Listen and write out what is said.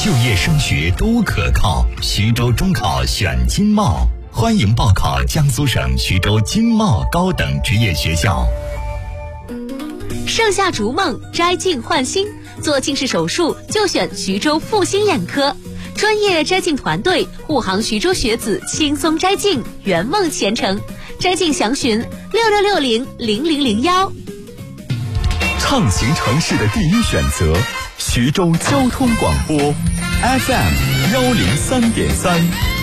就业升学都可靠，徐州中考选经贸，欢迎报考江苏省徐州经贸高等职业学校。 盛夏逐梦，摘镜焕新，做近视手术就选徐州复星眼科，专业摘镜团队护航徐州学子轻松摘镜，圆梦前程。摘镜详询66600001。 畅行城市的第一选择，徐州交通广播 FM103.3。